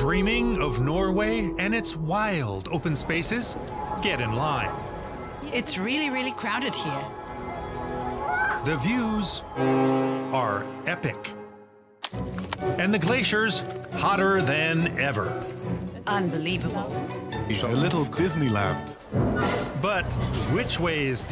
Dreaming of Norway and its wild open spaces? Get in line. It's really, really crowded here. The views are epic. And the glaciers hotter than ever. Unbelievable. A little Disneyland. But which way is